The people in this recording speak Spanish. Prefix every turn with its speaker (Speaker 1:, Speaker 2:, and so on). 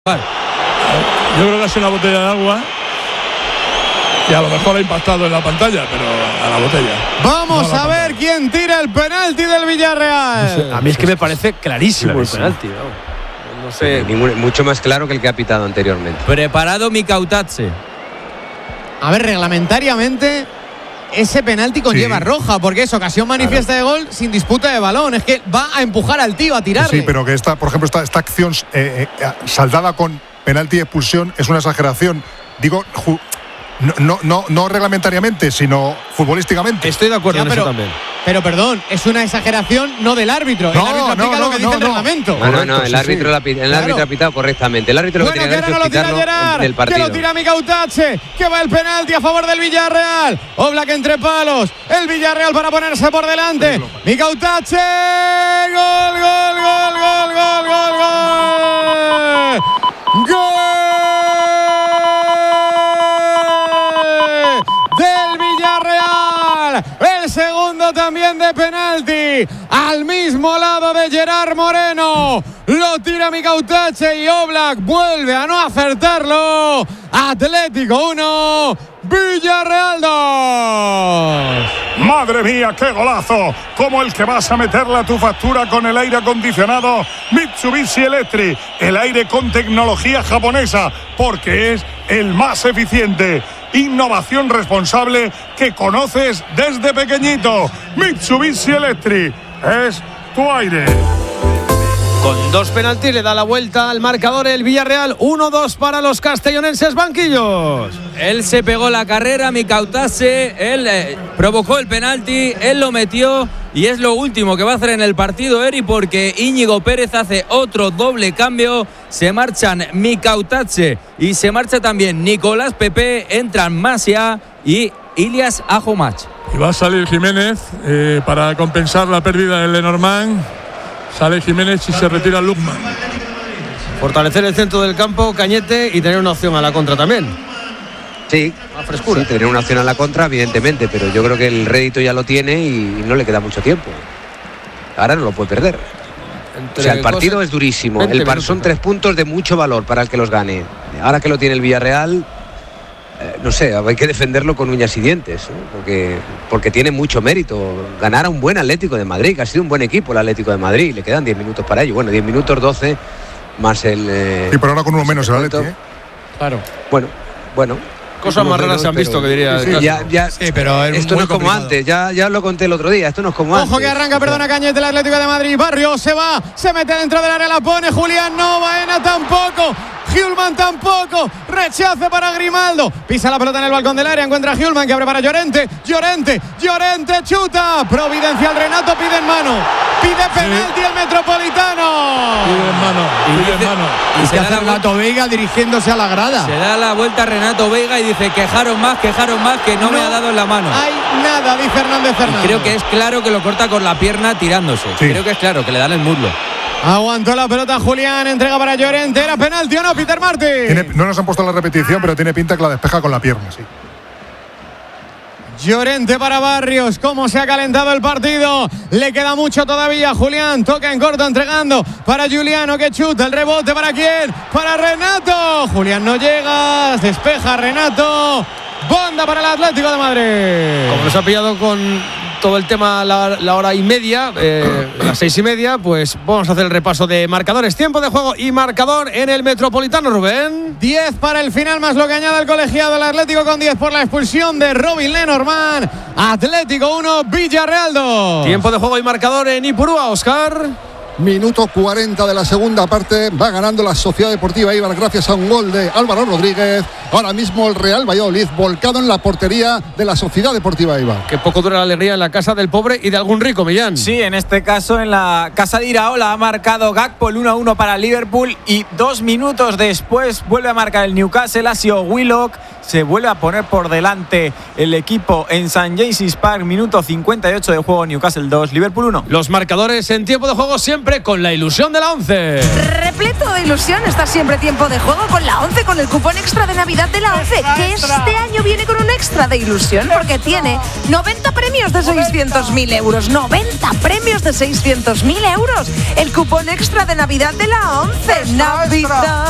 Speaker 1: Yo creo que ha sido una botella de agua y a lo mejor ha impactado en la pantalla, pero a la botella.
Speaker 2: Vamos a ver quién tira el penalti del Villarreal.
Speaker 3: No sé, a mí es que me parece clarísimo el penalti.
Speaker 4: No sé, mucho más claro que el que ha pitado anteriormente.
Speaker 5: Preparado Mikautadze.
Speaker 2: A ver, reglamentariamente ese penalti conlleva roja, porque es ocasión manifiesta de gol sin disputa de balón. Es que va a empujar al tío a tirarle.
Speaker 6: Sí, pero que esta, por ejemplo, esta acción saldada con penalti y expulsión es una exageración. Digo, no reglamentariamente, sino futbolísticamente.
Speaker 3: Estoy de acuerdo en eso también.
Speaker 2: Pero perdón, es una exageración no del árbitro. El árbitro aplica lo que dice el reglamento.
Speaker 4: No, el árbitro ha pitado correctamente. El árbitro lo que tiene que pitarlo del partido.
Speaker 2: Que lo tira Mikautadze, que va el penalti a favor del Villarreal. Oblak entre palos. El Villarreal para ponerse por delante. Mikautadze. Gol. Del Villarreal. El segundo también de penalti. Al mismo lado de Gerard Moreno. Lo tira Mikautadze y Oblak vuelve a no acertarlo. Atlético 1, Villarreal 2.
Speaker 7: ¡Madre mía, qué golazo! Como el que vas a meterle a tu factura con el aire acondicionado Mitsubishi Electric. El aire con tecnología japonesa, porque es el más eficiente. Innovación responsable que conoces desde pequeñito. Mitsubishi Electric es tu aire.
Speaker 3: Con dos penaltis le da la vuelta al marcador el Villarreal. 1-2 para los castellonenses banquillos.
Speaker 5: Él se pegó la carrera, Mikautadze. Él provocó el penalti, él lo metió. Y es lo último que va a hacer en el partido Eri, porque Íñigo Pérez hace otro doble cambio. Se marchan Mikautadze y se marcha también Nicolás Pepe. Entran Masia y Ilias Ajomach.
Speaker 1: Y va a salir Jiménez para compensar la pérdida de Lenormand. Sale Jiménez y se retira Lukman.
Speaker 3: Fortalecer el centro del campo, Cañete, y tener una opción a la contra también.
Speaker 4: Sí,
Speaker 3: a frescura.
Speaker 4: Sí, tener una opción a la contra, evidentemente, pero yo creo que el rédito ya lo tiene y no le queda mucho tiempo. Ahora no lo puede perder. O sea, el partido es durísimo. Son 3 puntos de mucho valor para el que los gane. Ahora que lo tiene el Villarreal, no sé, hay que defenderlo con uñas y dientes, ¿no? porque tiene mucho mérito. Ganar a un buen Atlético de Madrid, que ha sido un buen equipo el Atlético de Madrid. Le quedan 10 minutos para ello. Bueno, 10 minutos, 12, más el...
Speaker 6: Sí, pero ahora con uno menos el Atlético.
Speaker 3: Claro.
Speaker 4: Bueno.
Speaker 3: Cosas más raras se han visto, que diría.
Speaker 4: Sí, pero esto no es como antes, ya lo conté el otro día, esto no es como antes.
Speaker 2: Ojo que arranca, perdona, Cañete, el Atlético de Madrid. Barrios se va, se mete dentro del área, la pone Julián, no, Baena tampoco, Hjulmand tampoco, rechace para Grimaldo, pisa la pelota en el balcón del área, encuentra a Hjulmand que abre para Llorente, chuta, providencial Renato, pide en mano, pide penalti el Metropolitano.
Speaker 1: Pide en mano.
Speaker 2: Y se hace Renato Veiga dirigiéndose a la grada.
Speaker 5: Se da la vuelta a Renato Veiga y dice: quejaron más, que no me ha dado en la mano.
Speaker 2: Hay nada, dice Hernández Fernández.
Speaker 5: Y creo que es claro que lo corta con la pierna tirándose. Sí. Creo que es claro que le dan el muslo.
Speaker 2: Aguantó la pelota Julián, entrega para Llorente. ¿Era penalti o no, Peter Martin?
Speaker 6: No nos han puesto la repetición, pero tiene pinta que la despeja con la pierna, sí.
Speaker 2: Llorente para Barrios, cómo se ha calentado el partido, le queda mucho todavía. Julián toca en corto, entregando para Juliano, que chuta, el rebote para quién, para Renato. Julián no llega, despeja Renato, banda para el Atlético de Madrid.
Speaker 3: Como nos ha pillado con todo el tema la hora y media, las 6:30, pues vamos a hacer el repaso de marcadores, tiempo de juego y marcador en el Metropolitano, Rubén.
Speaker 2: 10 para el final, más lo que añade el colegiado. El Atlético con 10 por la expulsión de Robin Lenormand. Atlético 1, Villarreal 2.
Speaker 3: Tiempo de juego y marcador en Ipurúa, Óscar.
Speaker 8: Minuto 40 de la segunda parte. Va ganando la Sociedad Deportiva Eibar gracias a un gol de Álvaro Rodríguez. Ahora mismo el Real Valladolid volcado en la portería de la Sociedad Deportiva Eibar.
Speaker 3: Que poco dura la alegría en la casa del pobre y de algún rico, Millán.
Speaker 9: Sí, en este caso en la casa de Iraola ha marcado Gakpo el 1-1 para Liverpool y 2 minutos después vuelve a marcar el Newcastle. Ha sido Willock. Se vuelve a poner por delante el equipo en St. James's Park. Minuto 58 de juego, Newcastle 2, Liverpool 1.
Speaker 3: Los marcadores en tiempo de juego siempre con la ilusión de la 11.
Speaker 10: Repleto de ilusión está siempre tiempo de juego con la 11, con el cupón extra de Navidad de la 11, que este año viene con un extra de ilusión porque tiene 90 premios de 600.000 euros. 90 premios de 600.000 euros. El cupón extra de Navidad de la 11. Navidad.